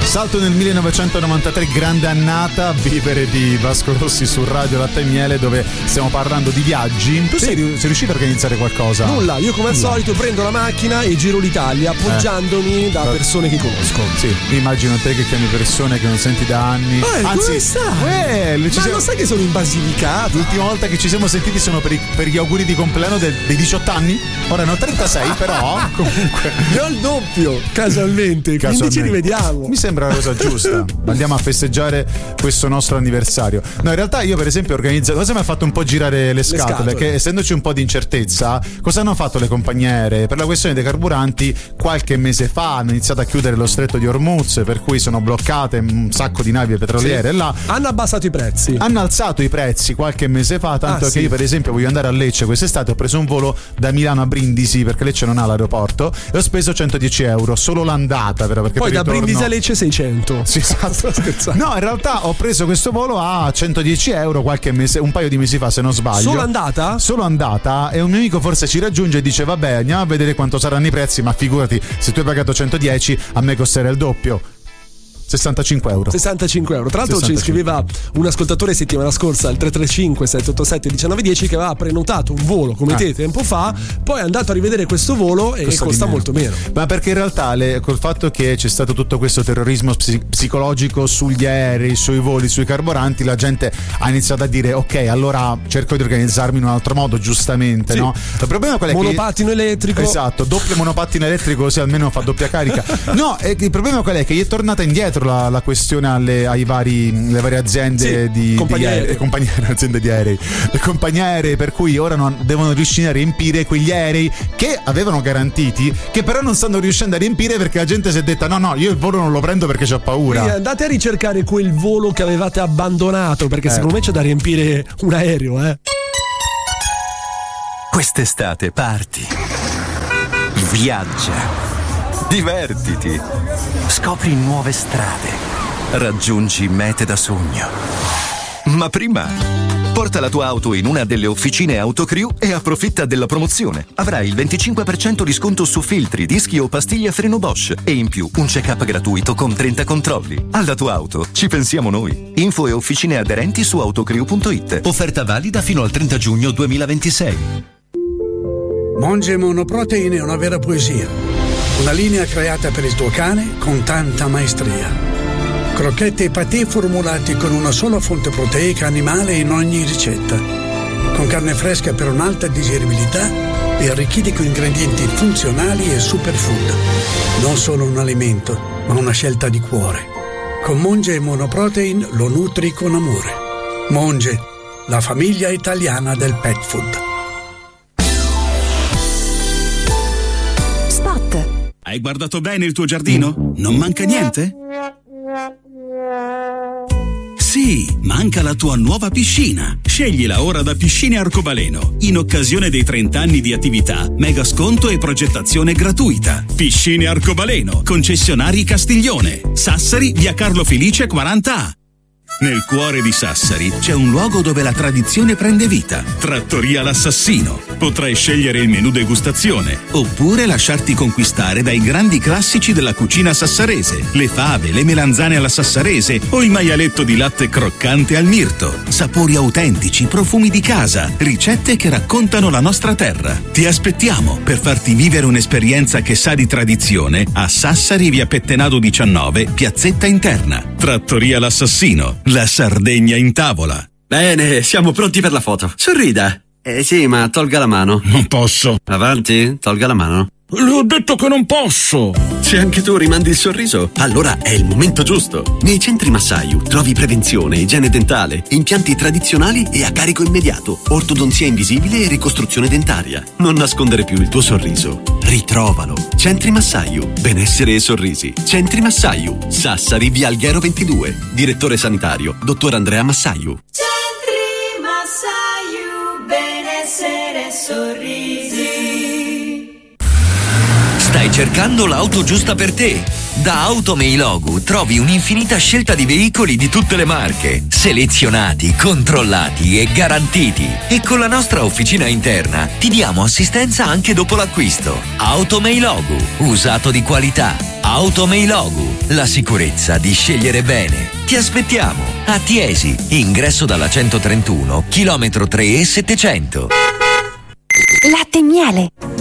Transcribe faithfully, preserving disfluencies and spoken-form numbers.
Salto nel millenovecentonovantatré, grande annata, vivere di Vasco Rossi su Radio Latte e Miele, dove stiamo parlando di viaggi. Tu sì. sei, sei riuscito a organizzare qualcosa? Nulla, io come al Nulla. solito prendo la macchina e giro l'Italia appoggiandomi eh. da persone che conosco. Sì, immagino te che chiami persone che non senti da anni. Eh, Anzi, come sta? Eh, Ma siamo... lo sai che sono in Basilicata? L'ultima volta che ci siamo sentiti sono per, i, per gli auguri di compleanno del, dei diciotto anni. Ora ne ho trentasei, però comunque ne ho il doppio, casualmente, casualmente. Quindi ci rivediamo. Mi sembra la cosa giusta. Andiamo a festeggiare questo nostro anniversario. No, in realtà io per esempio ho organizzato, cosa mi ha fatto un po' girare le scatole, le scatole. Che essendoci un po' di incertezza, cosa hanno fatto le compagnie aeree? Per la questione dei carburanti qualche mese fa hanno iniziato a chiudere lo stretto di Hormuz, per cui sono bloccate un sacco di navi petroliere. Sì. Là hanno abbassato i prezzi, hanno alzato i prezzi qualche mese fa, tanto ah, che sì. io per esempio voglio andare a Lecce quest'estate, ho preso un volo da Milano a Brindisi perché Lecce non ha l'aeroporto e ho speso centodieci euro solo l'andata, però, perché poi per da ritorno... Brindisi a Lecce seicento. Sì, esatto. No, in realtà ho preso questo volo a centodieci euro qualche mese, un paio di mesi fa se non sbaglio. Solo andata? Solo andata, e un mio amico forse ci raggiunge e dice vabbè andiamo a vedere quanto saranno i prezzi, ma figurati se tu hai pagato centodieci a me costerà il doppio. sessantacinque euro. sessantacinque euro. Tra l'altro ci scriveva un ascoltatore settimana scorsa al tre tre cinque sette otto sette uno nove uno zero che aveva prenotato un volo come ah. te tempo fa, poi è andato a rivedere questo volo e costa, costa molto meno. Ma perché in realtà le, col fatto che c'è stato tutto questo terrorismo psi- psicologico sugli aerei, sui voli, sui carburanti, la gente ha iniziato a dire ok, allora cerco di organizzarmi in un altro modo, giustamente, sì. no? Il problema qual è monopattino che, elettrico. Esatto, doppio monopattino elettrico, così almeno fa doppia carica. No, e il problema qual è che gli è tornata indietro La, la questione alle ai vari le varie aziende sì, di, compagnie di aerei, compagnie, aziende di aerei, le compagnie aeree, per cui ora non, devono riuscire a riempire quegli aerei che avevano garantiti, che però non stanno riuscendo a riempire perché la gente si è detta no no io il volo non lo prendo perché c'ho paura. Quindi andate a ricercare quel volo che avevate abbandonato, perché eh. secondo me c'è da riempire un aereo, eh. Quest'estate parti, viaggia, divertiti, scopri nuove strade, raggiungi mete da sogno. Ma prima, porta la tua auto in una delle officine Autocrew e approfitta della promozione. Avrai il venticinque per cento di sconto su filtri, dischi o pastiglie freno Bosch e in più un check-up gratuito con trenta controlli. Alla tua auto ci pensiamo noi. Info e officine aderenti su autocrew punto it. Offerta valida fino al trenta giugno duemilaventisei. Monge Monoprotein è una vera poesia. Una linea creata per il tuo cane con tanta maestria. Crocchette e patè formulati con una sola fonte proteica animale in ogni ricetta. Con carne fresca per un'alta digeribilità e arricchiti con ingredienti funzionali e superfood. Non solo un alimento, ma una scelta di cuore. Con Monge Monoprotein lo nutri con amore. Monge, la famiglia italiana del pet food. Hai guardato bene il tuo giardino? Non manca niente? Sì, manca la tua nuova piscina. Sceglila ora da Piscine Arcobaleno. In occasione dei trenta anni di attività, mega sconto e progettazione gratuita. Piscine Arcobaleno, concessionari Castiglione. Sassari, via Carlo Felice quaranta A. Nel cuore di Sassari c'è un luogo dove la tradizione prende vita. Trattoria L'Assassino. Potrai scegliere il menù degustazione oppure lasciarti conquistare dai grandi classici della cucina sassarese. Le fave, le melanzane alla sassarese o il maialetto di latte croccante al mirto. Sapori autentici, profumi di casa, ricette che raccontano la nostra terra. Ti aspettiamo per farti vivere un'esperienza che sa di tradizione a Sassari, via Pettenado diciannove, piazzetta interna. Trattoria L'Assassino. La Sardegna in tavola. Bene, siamo pronti per la foto. Sorrida. Eh sì, ma tolga la mano. Non posso. Avanti, tolga la mano. Le ho detto che non posso. Se anche tu rimandi il sorriso, allora è il momento giusto. Nei centri Massayu trovi prevenzione, igiene dentale, impianti tradizionali e a carico immediato, ortodonzia invisibile e ricostruzione dentaria. Non nascondere più il tuo sorriso. Ritrovalo. Centri Massayu, benessere e sorrisi. Centri Massayu, Sassari, via Alghero ventidue. Direttore sanitario, dottor Andrea Massayu. Centri Massayu, benessere e sorrisi. Stai cercando l'auto giusta per te? Da Automeilogu trovi un'infinita scelta di veicoli di tutte le marche, selezionati, controllati e garantiti. E con la nostra officina interna ti diamo assistenza anche dopo l'acquisto. Automeilogu, usato di qualità. Automeilogu, la sicurezza di scegliere bene. Ti aspettiamo a Tiesi, ingresso dalla centotrentuno, chilometro tre e settecento. Latte e miele.